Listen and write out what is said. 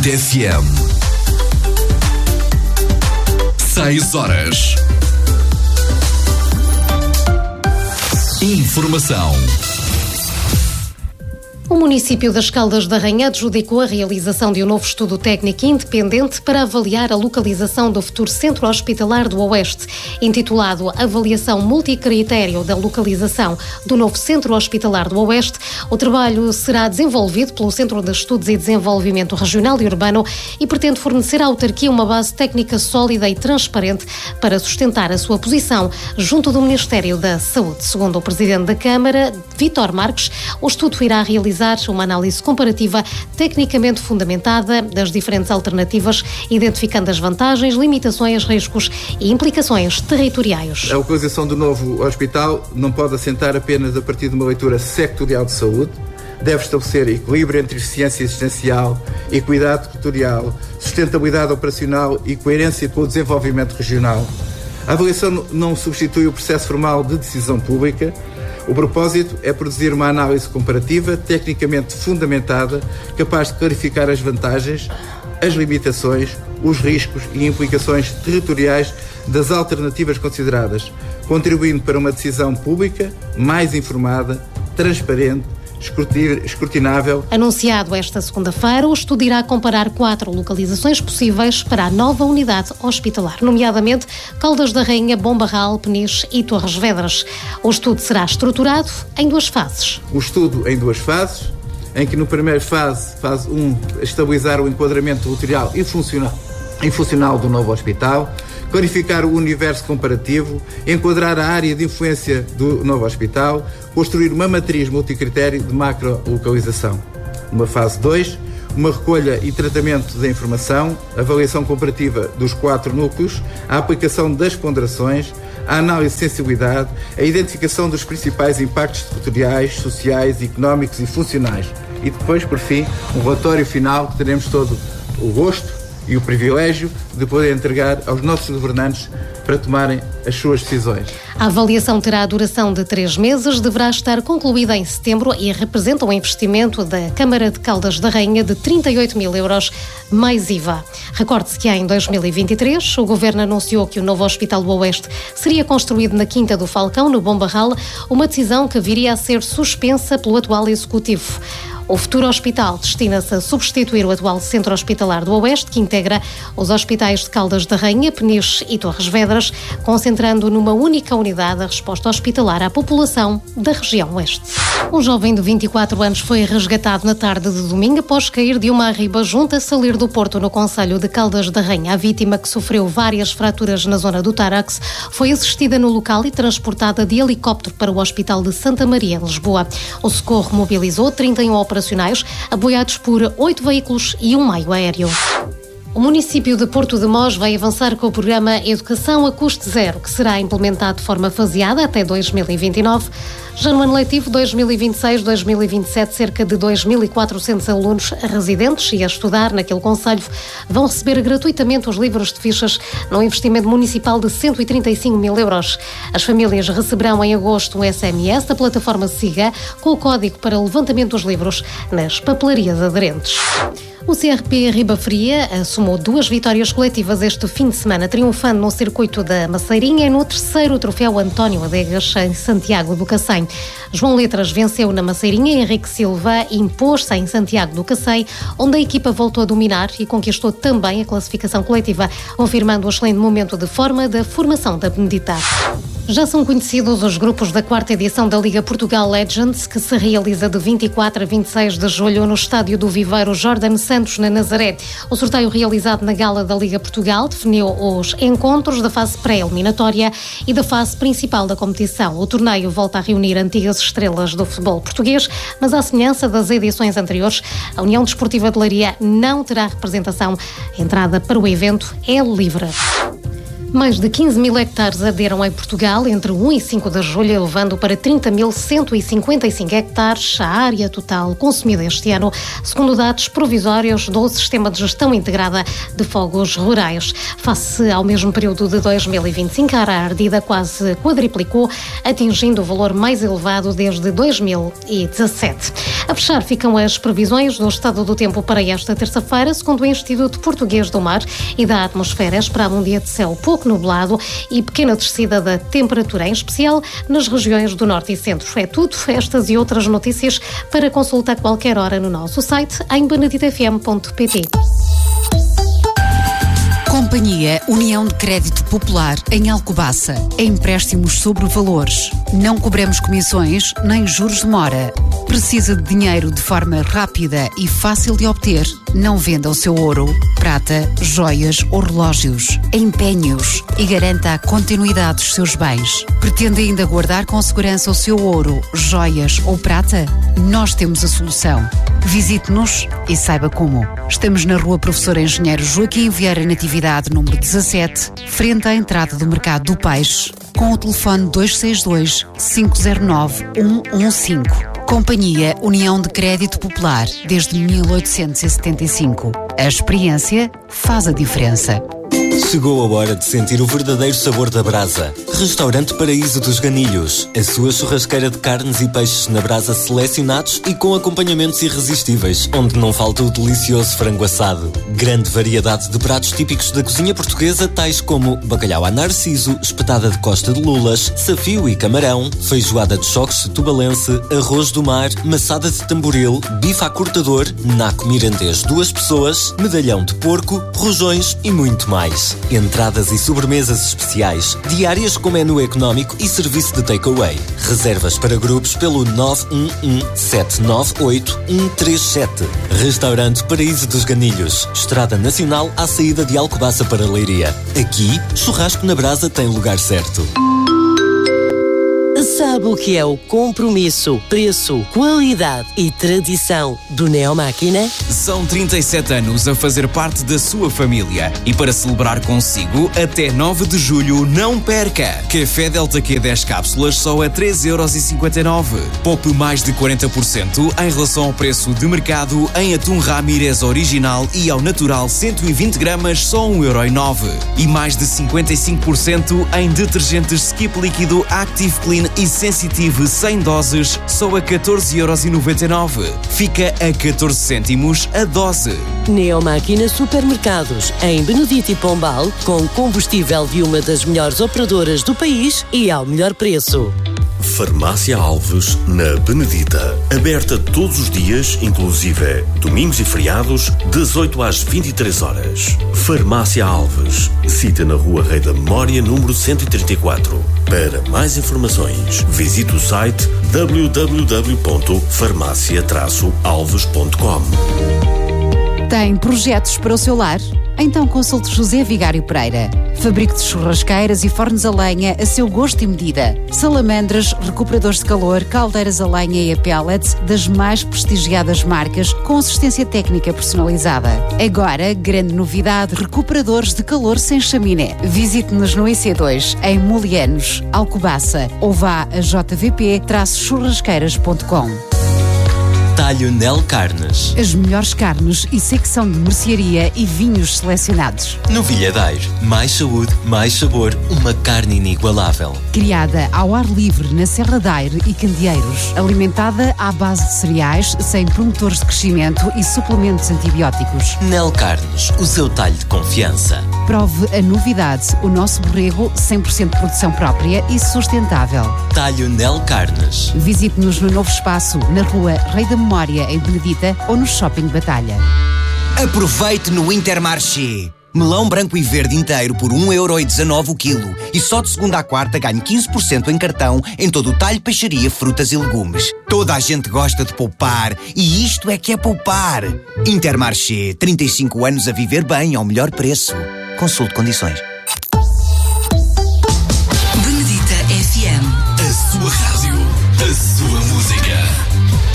Tarde FM. 6 horas. Informação. O município das Caldas da Rainha adjudicou a realização de um novo estudo técnico independente para avaliar a localização do futuro Centro Hospitalar do Oeste, intitulado Avaliação Multicritério da Localização do novo Centro Hospitalar do Oeste. O trabalho será desenvolvido pelo Centro de Estudos e Desenvolvimento Regional e Urbano e pretende fornecer à autarquia uma base técnica sólida e transparente para sustentar a sua posição junto do Ministério da Saúde. Segundo o Presidente da Câmara, Vítor Marques, o estudo irá realizar uma análise comparativa tecnicamente fundamentada das diferentes alternativas, identificando as vantagens, limitações, riscos e implicações territoriais. A localização do novo hospital não pode assentar apenas a partir de uma leitura sectorial de saúde. Deve estabelecer equilíbrio entre eficiência existencial, equidade territorial, sustentabilidade operacional e coerência com o desenvolvimento regional. A avaliação não substitui o processo formal de decisão pública. O propósito é produzir uma análise comparativa, tecnicamente fundamentada, capaz de clarificar as vantagens, as limitações, os riscos e implicações territoriais das alternativas consideradas, contribuindo para uma decisão pública mais informada, transparente, escrutinável. Anunciado esta segunda-feira, o estudo irá comparar 4 localizações possíveis para a nova unidade hospitalar, nomeadamente Caldas da Rainha, Bombarral, Peniche e Torres Vedras. O estudo será estruturado em 2 fases. O estudo em 2 fases, em que no primeiro fase 1, estabilizar o enquadramento territorial e funcional do novo hospital, clarificar o universo comparativo, enquadrar a área de influência do novo hospital, construir uma matriz multicritério de macro-localização. Numa fase 2, uma recolha e tratamento da informação, avaliação comparativa dos 4 núcleos, a aplicação das ponderações, a análise de sensibilidade, a identificação dos principais impactos territoriais, sociais, económicos e funcionais. E depois, por fim, um relatório final que teremos todo o gosto e o privilégio de poder entregar aos nossos governantes para tomarem as suas decisões. A avaliação terá a duração de 3 meses, deverá estar concluída em setembro e representa um investimento da Câmara de Caldas da Rainha de 38 mil euros mais IVA. Recorde-se que em 2023 o Governo anunciou que o novo Hospital do Oeste seria construído na Quinta do Falcão, no Bombarral, uma decisão que viria a ser suspensa pelo atual Executivo. O futuro hospital destina-se a substituir o atual Centro Hospitalar do Oeste, que integra os hospitais de Caldas da Rainha, Peniche e Torres Vedras, concentrando numa única unidade a resposta hospitalar à população da região Oeste. Um jovem de 24 anos foi resgatado na tarde de domingo após cair de uma arriba junto a Salir do Porto, no concelho de Caldas da Rainha. A vítima, que sofreu várias fraturas na zona do tórax, foi assistida no local e transportada de helicóptero para o Hospital de Santa Maria, em Lisboa. O socorro mobilizou 31 operacionais, apoiados por 8 veículos e um meio aéreo. O município de Porto de Mós vai avançar com o programa Educação a Custo Zero, que será implementado de forma faseada até 2029. Já no ano letivo 2026-2027, cerca de 2.400 alunos residentes e a estudar naquele concelho vão receber gratuitamente os livros de fichas num investimento municipal de 135 mil euros. As famílias receberão em agosto um SMS da plataforma SIGA com o código para levantamento dos livros nas papelarias aderentes. O CRP Ribafria somou 2 vitórias coletivas este fim de semana, triunfando no circuito da Maceirinha e no 3º troféu António Adegas em Santiago do Cacém. João Letras venceu na Maceirinha, Henrique Silva impôs-se em Santiago do Cacém, onde a equipa voltou a dominar e conquistou também a classificação coletiva, confirmando o excelente momento de forma da formação da Benedita. Já são conhecidos os grupos da 4ª edição da Liga Portugal Legends, que se realiza de 24 a 26 de julho no estádio do Viveiro Jordan Santos, na Nazaré. O sorteio realizado na gala da Liga Portugal definiu os encontros da fase pré-eliminatória e da fase principal da competição. O torneio volta a reunir antigas estrelas do futebol português, mas à semelhança das edições anteriores, a União Desportiva de Leiria não terá representação. A entrada para o evento é livre. Mais de 15 mil hectares arderam em Portugal entre 1 e 5 de julho, elevando para 30.155 hectares a área total consumida este ano, segundo dados provisórios do Sistema de Gestão Integrada de Fogos Rurais. Face ao mesmo período de 2025, a área ardida quase quadriplicou, atingindo o valor mais elevado desde 2017. A fechar ficam as previsões do estado do tempo para esta terça-feira, segundo o Instituto Português do Mar e da Atmosfera. Esperado um dia de céu pouco nublado e pequena descida da temperatura, em especial nas regiões do norte e centro. É tudo, estas e outras notícias para consulta a qualquer hora no nosso site em beneditafm.pt. Companhia União de Crédito Popular em Alcobaça. Empréstimos sobre valores. Não cobramos comissões nem juros de mora. Precisa de dinheiro de forma rápida e fácil de obter? Não venda o seu ouro, prata, joias ou relógios. Empenhe-os e garanta a continuidade dos seus bens. Pretende ainda guardar com segurança o seu ouro, joias ou prata? Nós temos a solução. Visite-nos e saiba como. Estamos na Rua Professor Engenheiro Joaquim Vieira Natividade, número 17, frente à entrada do Mercado do Peixe, com o telefone 262 509 115. Companhia União de Crédito Popular, desde 1875. A experiência faz a diferença. Chegou a hora de sentir o verdadeiro sabor da brasa. Restaurante Paraíso dos Ganilhos. A sua churrasqueira de carnes e peixes na brasa selecionados e com acompanhamentos irresistíveis, onde não falta o delicioso frango assado. Grande variedade de pratos típicos da cozinha portuguesa, tais como bacalhau à narciso, espetada de costa de lulas, safio e camarão, feijoada de choques de tubalense, arroz do mar, maçada de tamboril, bife à cortador, naco mirandês 2 pessoas, medalhão de porco, rojões e muito mais. Entradas e sobremesas especiais, diárias com menu económico e serviço de takeaway. Reservas para grupos pelo 911-798-137. Restaurante Paraíso dos Ganilhos. Estrada Nacional à saída de Alcobaça para Leiria. Aqui, churrasco na brasa tem lugar certo. Sabe o que é o compromisso, preço, qualidade e tradição do Neomáquina? São 37 anos a fazer parte da sua família e para celebrar consigo, até 9 de julho, não perca! Café Delta Q 10 cápsulas só a 3,59€. Poupe mais de 40% em relação ao preço de mercado em atum Ramírez original e ao natural 120 gramas só 1,09€. E mais de 55% em detergentes Skip líquido Active Clean e Sensitive 100 doses só a 14,99€. Fica a 14 cêntimos a dose. Neomáquina Supermercados, em Benedito e Pombal, com combustível de uma das melhores operadoras do país e ao melhor preço. Farmácia Alves, na Benedita. Aberta todos os dias, inclusive domingos e feriados, das 8 às 23 horas. Farmácia Alves. Cita na Rua Rei da Memória, número 134. Para mais informações, visite o site www.farmacia-alves.com. Tem projetos para o seu lar? Então consulte José Vigário Pereira. Fabrico de churrasqueiras e fornos a lenha a seu gosto e medida. Salamandras, recuperadores de calor, caldeiras a lenha e a pellets das mais prestigiadas marcas com assistência técnica personalizada. Agora, grande novidade, recuperadores de calor sem chaminé. Visite-nos no IC2, em Molianos, Alcobaça, ou vá a jvp-churrasqueiras.com. Talho Nel Carnes. As melhores carnes e secção de mercearia e vinhos selecionados. Novilhadeiro. Mais saúde, mais sabor. Uma carne inigualável. Criada ao ar livre na Serra da Aire e Candeeiros. Alimentada à base de cereais, sem promotores de crescimento e suplementos antibióticos. Nel Carnes. O seu talho de confiança. Prove a novidade. O nosso borrego 100% de produção própria e sustentável. Talho Nel Carnes. Visite-nos no novo espaço, na Rua Rei da Memória, em Benedita, ou no Shopping Batalha. Aproveite no Intermarché. Melão branco e verde inteiro por 1,19€ o quilo. E só de segunda à quarta ganho 15% em cartão em todo o talho, peixaria, frutas e legumes. Toda a gente gosta de poupar e isto é que é poupar. Intermarché, 35 anos a viver bem ao melhor preço. Consulte condições. Benedita FM. A sua rádio, a sua música.